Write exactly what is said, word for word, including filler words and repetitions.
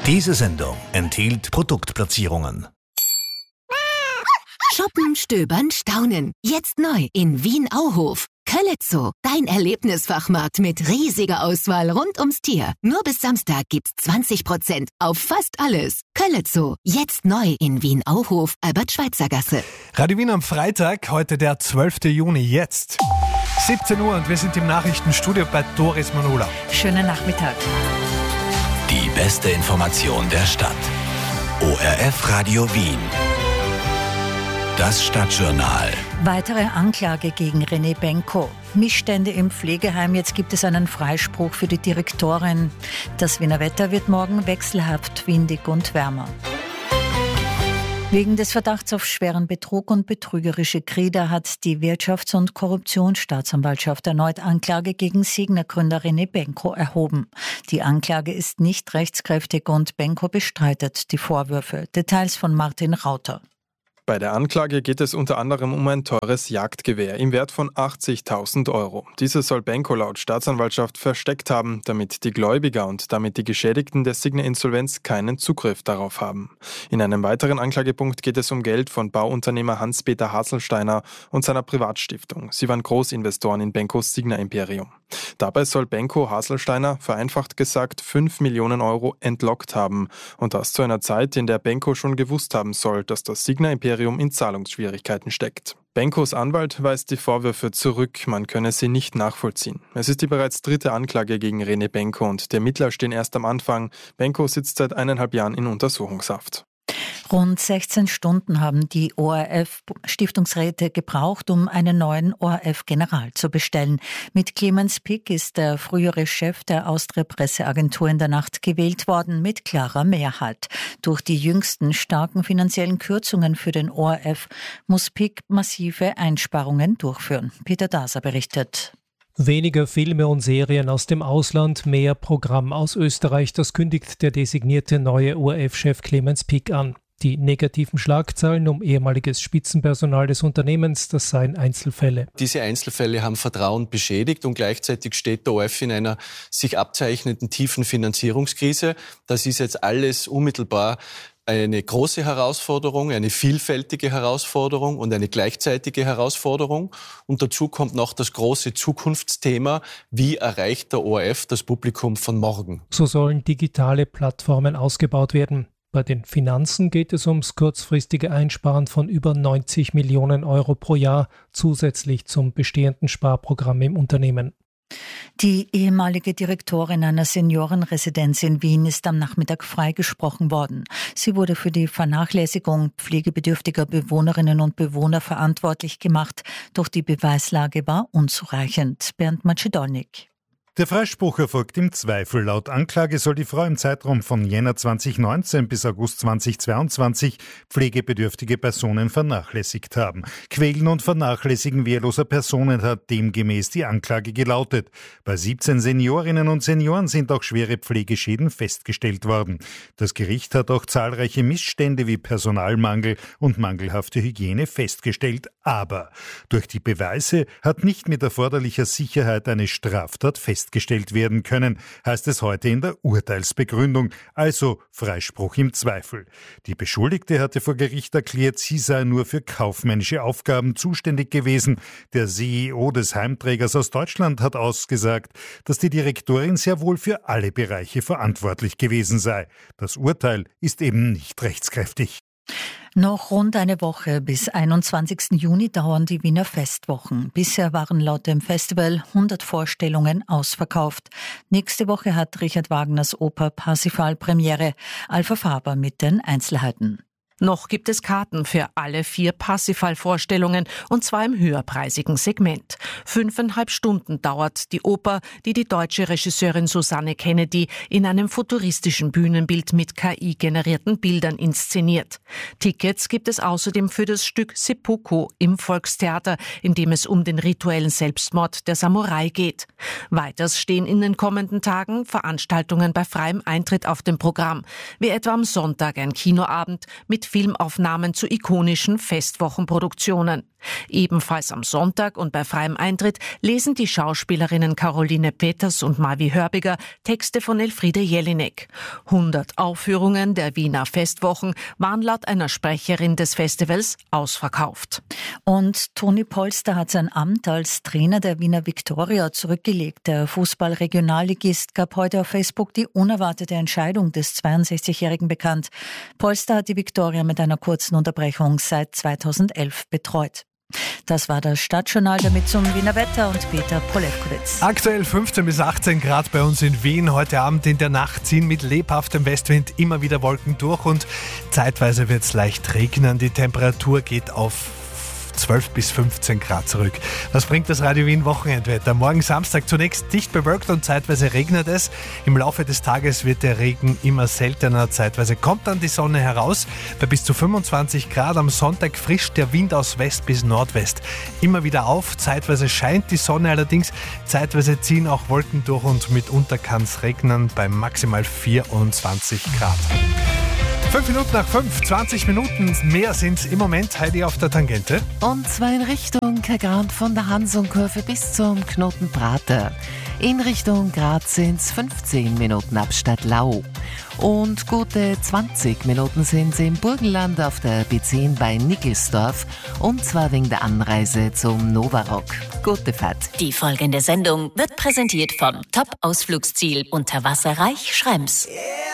Diese Sendung enthielt Produktplatzierungen. Shoppen, stöbern, staunen. Jetzt neu in Wien-Auhof. Köllezoo, dein Erlebnisfachmarkt mit riesiger Auswahl rund ums Tier. Nur bis Samstag gibt's zwanzig Prozent auf fast alles. Köllezoo, jetzt neu in Wien-Auhof, Albert-Schweitzer-Gasse. Radio Wien am Freitag, heute der zwölfte Juni, jetzt siebzehn Uhr und wir sind im Nachrichtenstudio bei Doris Manula. Schönen Nachmittag. Die beste Information der Stadt. O R F Radio Wien. Das Stadtjournal. Weitere Anklage gegen René Benko. Missstände im Pflegeheim. Jetzt gibt es einen Freispruch für die Direktorin. Das Wiener Wetter wird morgen wechselhaft, windig und wärmer. Wegen des Verdachts auf schweren Betrug und betrügerische Kriege hat die Wirtschafts- und Korruptionsstaatsanwaltschaft erneut Anklage gegen Signa-Gründer René Benko erhoben. Die Anklage ist nicht rechtskräftig und Benko bestreitet die Vorwürfe. Details von Martin Rauter. Bei der Anklage geht es unter anderem um ein teures Jagdgewehr im Wert von achtzigtausend Euro. Dieses soll Benko laut Staatsanwaltschaft versteckt haben, damit die Gläubiger und damit die Geschädigten der Signa-Insolvenz keinen Zugriff darauf haben. In einem weiteren Anklagepunkt geht es um Geld von Bauunternehmer Hans-Peter Haselsteiner und seiner Privatstiftung. Sie waren Großinvestoren in Benkos Signa-Imperium. Dabei soll Benko Haselsteiner, vereinfacht gesagt, fünf Millionen Euro entlockt haben. Und das zu einer Zeit, in der Benko schon gewusst haben soll, dass das Signa-Imperium in Zahlungsschwierigkeiten steckt. Benkos Anwalt weist die Vorwürfe zurück, man könne sie nicht nachvollziehen. Es ist die bereits dritte Anklage gegen René Benko und die Ermittler stehen erst am Anfang. Benko sitzt seit eineinhalb Jahren in Untersuchungshaft. Rund sechzehn Stunden haben die O R F-Stiftungsräte gebraucht, um einen neuen O R F-General zu bestellen. Mit Clemens Pick ist der frühere Chef der Austria-Presseagentur in der Nacht gewählt worden, mit klarer Mehrheit. Durch die jüngsten starken finanziellen Kürzungen für den O R F muss Pick massive Einsparungen durchführen. Peter Daser berichtet. Weniger Filme und Serien aus dem Ausland, mehr Programm aus Österreich, das kündigt der designierte neue O R F-Chef Clemens Pick an. Die negativen Schlagzeilen um ehemaliges Spitzenpersonal des Unternehmens, das seien Einzelfälle. Diese Einzelfälle haben Vertrauen beschädigt und gleichzeitig steht der O R F in einer sich abzeichnenden tiefen Finanzierungskrise. Das ist jetzt alles unmittelbar eine große Herausforderung, eine vielfältige Herausforderung und eine gleichzeitige Herausforderung. Und dazu kommt noch das große Zukunftsthema: Wie erreicht der O R F das Publikum von morgen? So sollen digitale Plattformen ausgebaut werden. Bei den Finanzen geht es ums kurzfristige Einsparen von über neunzig Millionen Euro pro Jahr zusätzlich zum bestehenden Sparprogramm im Unternehmen. Die ehemalige Direktorin einer Seniorenresidenz in Wien ist am Nachmittag freigesprochen worden. Sie wurde für die Vernachlässigung pflegebedürftiger Bewohnerinnen und Bewohner verantwortlich gemacht, doch die Beweislage war unzureichend. Bernd Macedolnik. Der Freispruch erfolgt im Zweifel. Laut Anklage soll die Frau im Zeitraum von Jänner zweitausendneunzehn bis August zweitausendzweiundzwanzig pflegebedürftige Personen vernachlässigt haben. Quälen und Vernachlässigen wehrloser Personen hat demgemäß die Anklage gelautet. Bei siebzehn Seniorinnen und Senioren sind auch schwere Pflegeschäden festgestellt worden. Das Gericht hat auch zahlreiche Missstände wie Personalmangel und mangelhafte Hygiene festgestellt. Aber durch die Beweise hat nicht mit erforderlicher Sicherheit eine Straftat festgestellt gestellt werden können, heißt es heute in der Urteilsbegründung, also Freispruch im Zweifel. Die Beschuldigte hatte vor Gericht erklärt, sie sei nur für kaufmännische Aufgaben zuständig gewesen. Der C E O des Heimträgers aus Deutschland hat ausgesagt, dass die Direktorin sehr wohl für alle Bereiche verantwortlich gewesen sei. Das Urteil ist eben nicht rechtskräftig. Noch rund eine Woche bis einundzwanzigsten Juni dauern die Wiener Festwochen. Bisher waren laut dem Festival hundert Vorstellungen ausverkauft. Nächste Woche hat Richard Wagners Oper Parsifal Premiere. Alpha Faber mit den Einzelheiten. Noch gibt es Karten für alle vier Parsifal-Vorstellungen, und zwar im höherpreisigen Segment. Fünfeinhalb Stunden dauert die Oper, die die deutsche Regisseurin Susanne Kennedy in einem futuristischen Bühnenbild mit K I-generierten Bildern inszeniert. Tickets gibt es außerdem für das Stück Seppuku im Volkstheater, in dem es um den rituellen Selbstmord der Samurai geht. Weiters stehen in den kommenden Tagen Veranstaltungen bei freiem Eintritt auf dem Programm, wie etwa am Sonntag ein Kinoabend mit Filmaufnahmen zu ikonischen Festwochenproduktionen. Ebenfalls am Sonntag und bei freiem Eintritt lesen die Schauspielerinnen Caroline Peters und Mavi Hörbiger Texte von Elfriede Jelinek. hundert Aufführungen der Wiener Festwochen waren laut einer Sprecherin des Festivals ausverkauft. Und Toni Polster hat sein Amt als Trainer der Wiener Viktoria zurückgelegt. Der Fußball-Regionalligist gab heute auf Facebook die unerwartete Entscheidung des zweiundsechzigjährigen bekannt. Polster hat die Viktoria mit einer kurzen Unterbrechung seit zweitausendelf betreut. Das war das Stadtjournal, damit zum Wiener Wetter und Peter Polewkowitz. Aktuell fünfzehn bis achtzehn Grad bei uns in Wien. Heute Abend in der Nacht ziehen mit lebhaftem Westwind immer wieder Wolken durch und zeitweise wird es leicht regnen. Die Temperatur geht auf zwölf bis fünfzehn Grad zurück. Was bringt das Radio Wien Wochenendwetter? Morgen Samstag zunächst dicht bewölkt und zeitweise regnet es. Im Laufe des Tages wird der Regen immer seltener. Zeitweise kommt dann die Sonne heraus. Bei bis zu fünfundzwanzig Grad am Sonntag frischt der Wind aus West bis Nordwest immer wieder auf. Zeitweise scheint die Sonne, allerdings zeitweise ziehen auch Wolken durch und mitunter kann es regnen bei maximal vierundzwanzig Grad. Fünf Minuten nach fünf, zwanzig Minuten mehr sind im Moment, Heidi, auf der Tangente. Und zwar in Richtung Kagran von der Hansonkurve bis zum Knoten Prater. In Richtung Graz sind es fünfzehn Minuten ab Stadtlau. Und gute zwanzig Minuten sind sie im Burgenland auf der B zehn bei Nickelsdorf. Und zwar wegen der Anreise zum Novarock. Gute Fahrt. Die folgende Sendung wird präsentiert vom Top-Ausflugsziel Unterwasserreich Schrems.